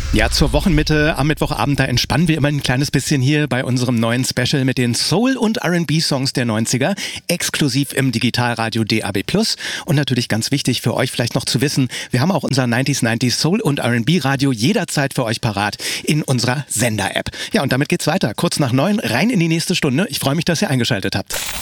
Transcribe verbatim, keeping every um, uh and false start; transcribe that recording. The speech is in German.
Ja, zur Wochenmitte am Mittwochabend, da entspannen wir immer ein kleines bisschen hier bei unserem neuen Special mit den Soul- und R and B-Songs der neunziger, exklusiv im Digitalradio D A B plus. Und natürlich ganz wichtig für euch vielleicht noch zu wissen, wir haben auch unser neunzig neunzig Soul- und R and B-Radio jederzeit für euch parat in unserer Sender-App. Ja, und damit geht's weiter. Kurz nach neun, rein in die nächste Stunde. Ich freue mich, dass ihr eingeschaltet habt.